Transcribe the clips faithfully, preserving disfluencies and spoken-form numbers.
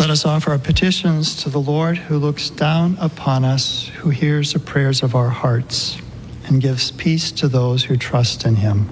Let us offer our petitions to the Lord, who looks down upon us, who hears the prayers of our hearts, and gives peace to those who trust in him.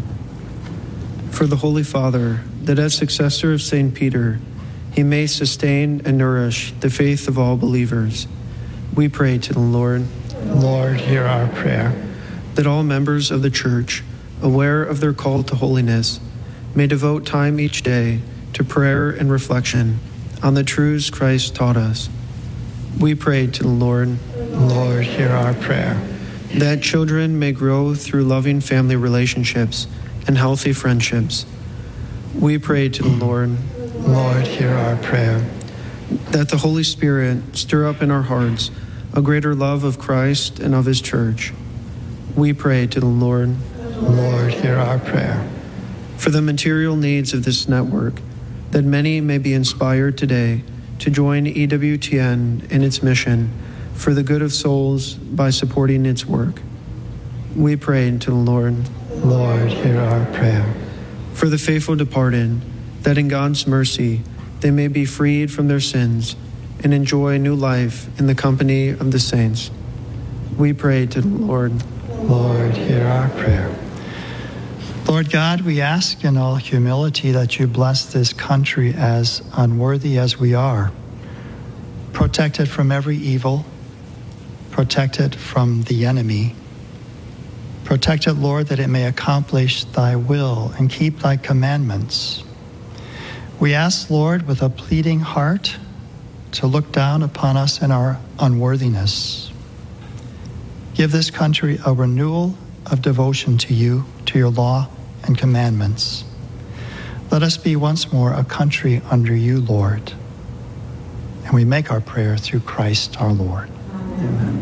For the Holy Father, that as successor of Saint Peter, he may sustain and nourish the faith of all believers, we pray to the Lord. Lord, hear our prayer. That all members of the Church, aware of their call to holiness, may devote time each day to prayer and reflection on the truths Christ taught us. We pray to the Lord. Lord, hear our prayer. That children may grow through loving family relationships and healthy friendships. We pray to the Lord. Lord, hear our prayer. That the Holy Spirit stir up in our hearts a greater love of Christ and of his Church. We pray to the Lord. Lord, hear our prayer. For the material needs of this network, that many may be inspired today to join E W T N in its mission for the good of souls by supporting its work. We pray to the Lord. Lord, hear our prayer. For the faithful departed, that in God's mercy they may be freed from their sins and enjoy new life in the company of the saints. We pray to the Lord. Lord, hear our prayer. Lord God, we ask in all humility that you bless this country, as unworthy as we are. Protect it from every evil. Protect it from the enemy. Protect it, Lord, that it may accomplish thy will and keep thy commandments. We ask, Lord, with a pleading heart, to look down upon us in our unworthiness. Give this country a renewal of devotion to you, to your law and commandments. Let us be once more a country under you, Lord. And we make our prayer through Christ our Lord. Amen.